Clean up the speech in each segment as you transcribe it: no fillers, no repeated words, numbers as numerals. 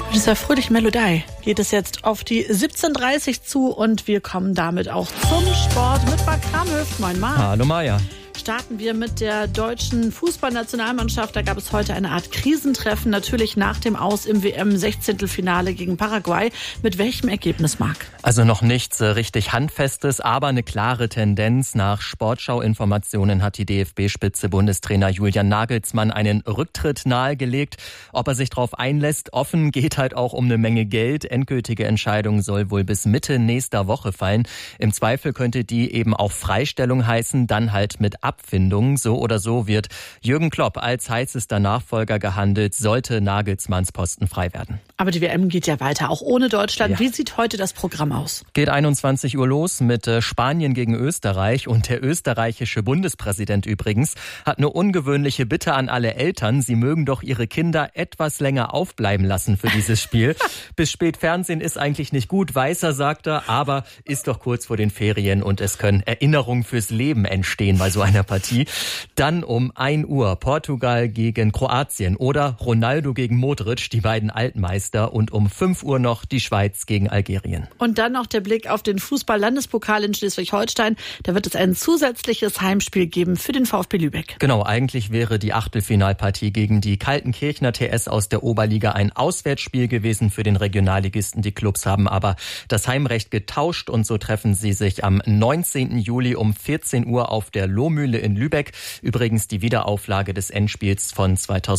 Mit dieser fröhlichen Melodie geht es jetzt auf die 17:30 zu und wir kommen damit auch zum Sport mit Marc Kramhöft. Moin Marc. Hallo Maja. Starten wir mit der deutschen Fußballnationalmannschaft. Da gab es heute eine Art Krisentreffen, natürlich nach dem Aus im WM-16-Finale gegen Paraguay. Mit welchem Ergebnis, Marc? Also noch nichts richtig Handfestes, aber eine klare Tendenz. Nach Sportschau-Informationen hat die DFB-Spitze Bundestrainer Julian Nagelsmann einen Rücktritt nahegelegt. Ob er sich darauf einlässt, offen, geht halt auch um eine Menge Geld. Endgültige Entscheidung soll wohl bis Mitte nächster Woche fallen. Im Zweifel könnte die eben auch Freistellung heißen, dann halt mit Abfindung. So oder so wird Jürgen Klopp als heißester Nachfolger gehandelt, sollte Nagelsmanns Posten frei werden. Aber die WM geht ja weiter, auch ohne Deutschland. Ja. Wie sieht heute das Programm aus? Geht 21 Uhr los mit Spanien gegen Österreich. Und der österreichische Bundespräsident übrigens hat eine ungewöhnliche Bitte an alle Eltern. Sie mögen doch ihre Kinder etwas länger aufbleiben lassen für dieses Spiel. Bis spät Fernsehen ist eigentlich nicht gut, weiß er, sagt er, aber ist doch kurz vor den Ferien und es können Erinnerungen fürs Leben entstehen bei so einer Partie. Dann um 1 Uhr Portugal gegen Kroatien oder Ronaldo gegen Modric, die beiden Altmeister. Und um 5 Uhr noch die Schweiz gegen Algerien. Und dann noch der Blick auf den Fußball-Landespokal in Schleswig-Holstein. Da wird es ein zusätzliches Heimspiel geben für den VfB Lübeck. Genau, eigentlich wäre die Achtelfinalpartie gegen die Kaltenkirchner TS aus der Oberliga ein Auswärtsspiel gewesen für den Regionalligisten. Die Clubs haben aber das Heimrecht getauscht und so treffen sie sich am 19. Juli um 14 Uhr auf der Lohmühle in Lübeck. Übrigens die Wiederauflage des Endspiels von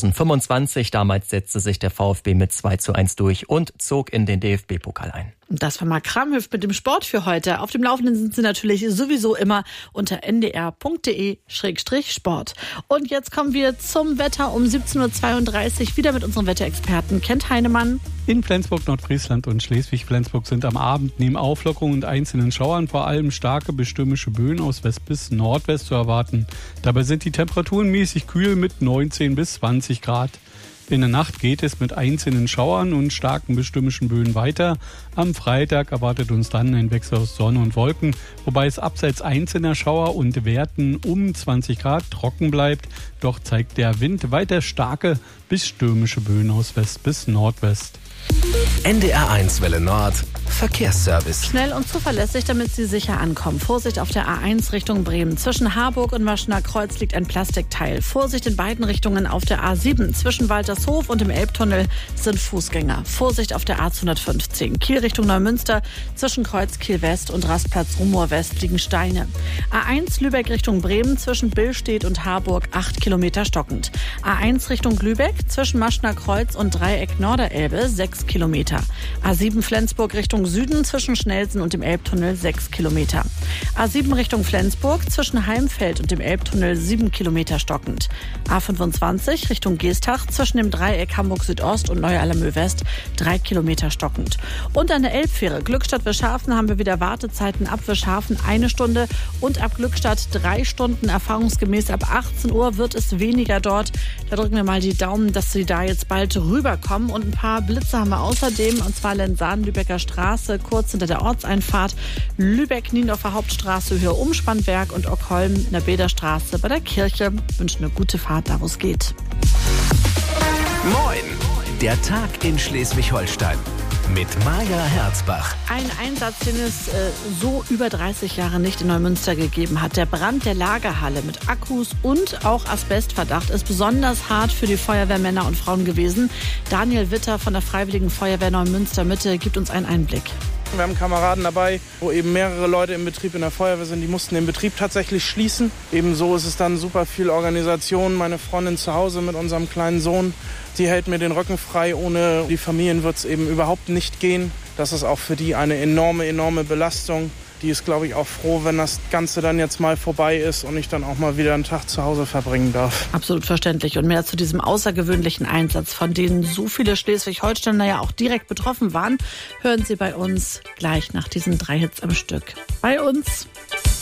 2025. Damals setzte sich der VfB mit 2:1 durch und zog in den DFB-Pokal ein. Das war Marc Kramhöft mit dem Sport für heute. Auf dem Laufenden sind Sie natürlich sowieso immer unter ndr.de/sport. Und jetzt kommen wir zum Wetter um 17:32 Uhr wieder mit unserem Wetterexperten Kent Heinemann. In Flensburg, Nordfriesland und Schleswig-Flensburg sind am Abend neben Auflockerungen und einzelnen Schauern vor allem starke bis stürmische Böen aus West bis Nordwest zu erwarten. Dabei sind die Temperaturen mäßig kühl mit 19 bis 20 Grad. In der Nacht geht es mit einzelnen Schauern und starken bis stürmischen Böen weiter. Am Freitag erwartet uns dann ein Wechsel aus Sonne und Wolken, wobei es abseits einzelner Schauer und Werten um 20 Grad trocken bleibt. Doch zeigt der Wind weiter starke bis stürmische Böen aus West bis Nordwest. NDR1 Welle Nord Verkehrsservice. Schnell und zuverlässig, damit Sie sicher ankommen. Vorsicht auf der A1 Richtung Bremen. Zwischen Harburg und Maschener Kreuz liegt ein Plastikteil. Vorsicht in beiden Richtungen auf der A7. Zwischen Waltershof und dem Elbtunnel sind Fußgänger. Vorsicht auf der A215. Kiel Richtung Neumünster. Zwischen Kreuz Kiel West und Rastplatz Rumohr West liegen Steine. A1 Lübeck Richtung Bremen. Zwischen Billstedt und Harburg 8 Kilometer stockend. A1 Richtung Lübeck. Zwischen Maschener Kreuz und Dreieck Norderelbe 6 Kilometer. A7 Flensburg Richtung Süden zwischen Schnelsen und dem Elbtunnel 6 Kilometer. A7 Richtung Flensburg zwischen Heimfeld und dem Elbtunnel 7 Kilometer stockend. A25 Richtung Geestach zwischen dem Dreieck Hamburg Südost und Neu-Allermöh West 3 Kilometer stockend. Und an der Elbfähre Glückstadt-Wischhafen haben wir wieder Wartezeiten ab Wischhafen 1 Stunde und ab Glückstadt 3 Stunden. Erfahrungsgemäß ab 18 Uhr wird es weniger dort. Da drücken wir mal die Daumen, dass Sie da jetzt bald rüberkommen. Und ein paar Blitze haben wir außerdem, und zwar Lensahn-Lübecker Straße, kurz hinter der Ortseinfahrt, Lübeck-Niendorfer Hauptstraße, Höhe Umspannwerk und Ockholm in der Bäderstraße bei der Kirche. Wünschen eine gute Fahrt, da wo es geht. Moin! Der Tag in Schleswig-Holstein mit Maja Herzbach. Ein Einsatz, den es so über 30 Jahre nicht in Neumünster gegeben hat. Der Brand der Lagerhalle mit Akkus und auch Asbestverdacht ist besonders hart für die Feuerwehrmänner und Frauen gewesen. Daniel Witter von der Freiwilligen Feuerwehr Neumünster Mitte gibt uns einen Einblick. Wir haben Kameraden dabei, wo eben mehrere Leute im Betrieb in der Feuerwehr sind. Die mussten den Betrieb tatsächlich schließen. Ebenso ist es dann super viel Organisation. Meine Freundin zu Hause mit unserem kleinen Sohn, die hält mir den Rücken frei. Ohne die Familien wird es eben überhaupt nicht gehen. Das ist auch für die eine enorme Belastung. Die ist, glaube ich, auch froh, wenn das Ganze dann jetzt mal vorbei ist und ich dann auch mal wieder einen Tag zu Hause verbringen darf. Absolut verständlich. Und mehr zu diesem außergewöhnlichen Einsatz, von denen so viele Schleswig-Holsteiner ja auch direkt betroffen waren, hören Sie bei uns gleich nach diesen 3 Hits am Stück. Bei uns.